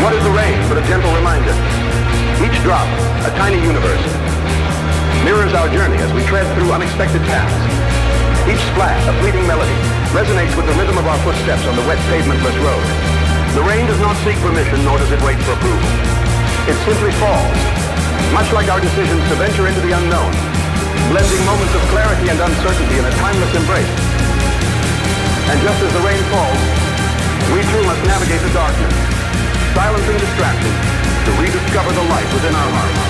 What is the rain but a gentle reminder? Each drop, a tiny universe, mirrors our journey as we tread through unexpected paths. Each splash, a fleeting melody, resonates with the rhythm of our footsteps on the wet pavementless road. The rain does not seek permission, nor does it wait for approval. It simply falls, much like our decisions to venture into the unknown, blending moments of clarity and uncertainty in a timeless embrace. And just as the rain falls, we too must navigate the darkness, silencing distractions to rediscover the light within our hearts.